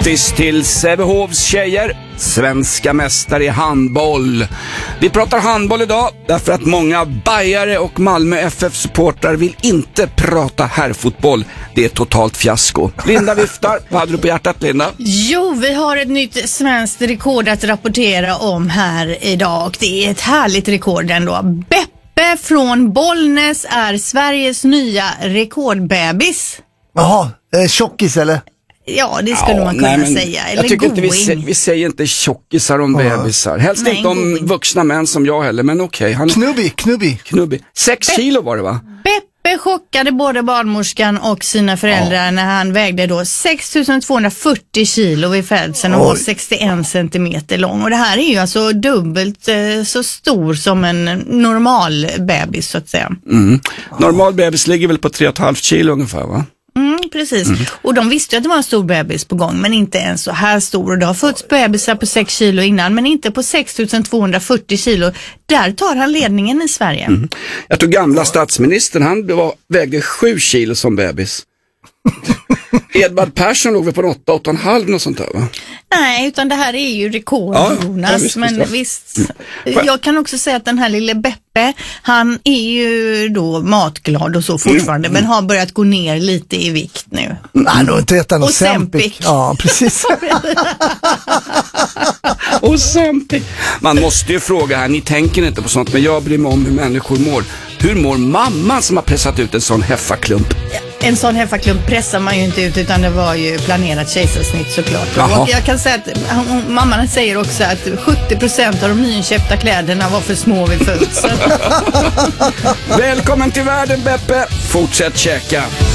Grattis till Sävehofs tjejer, svenska mästare i handboll. Vi pratar handboll idag därför att många bajare och Malmö FF-supportrar vill inte prata herrfotboll. Det är totalt fiasko. Linda viftar. Vad hade du på hjärtat, Linda? Jo, vi har ett nytt svenskt rekord att rapportera om här idag. Det är ett härligt rekord ändå. Beppe från Bollnäs är Sveriges nya rekordbebis. Jaha, tjockis eller? Ja, det skulle man kunna säga. Eller jag tycker inte vi säger inte tjockisar om bebisar. Helst inte om vuxna män som jag heller, men okej. Knubbi. 6 kilo var det, va? Beppe chockade både barnmorskan och sina föräldrar när han vägde då 6240 kilo vid födseln och var 61 centimeter lång. Och det här är ju alltså dubbelt så stor som en normal bebis, så att säga. Normal bebis ligger väl på 3,5 kilo ungefär, va? Precis. Och de visste ju att det var en stor bebis på gång, men inte en så här stor. Och det har fötts bebisar på 6 kilo innan, men inte på 6240 kilo. Där tar han ledningen i Sverige. Jag tror gamla statsministern, han vägde 7 kilo som bebis. Edvard Persson låg väl på 8,5 och sånt där, va? Nej, utan det här är ju rekord, Jonas. Men visst, jag kan också säga att den här lille Beppe, han är ju då matglad och så fortfarande, men har börjat gå ner lite i vikt nu. Han har inte ätit något Sempic. Ja, precis. Och Sempic. Man måste ju fråga här, ni tänker inte på sånt, men jag bryr mig om hur människor mår. Hur mår mamman som har pressat ut en sån heffaklump? En sån heffaklump pressar man ju inte ut, utan det var ju planerat kejsarsnitt såklart. Och jag kan säga att mamman säger också att 70% av de nyinköpta kläderna var för små vid födseln. Välkommen till världen, Beppe. Fortsätt käka.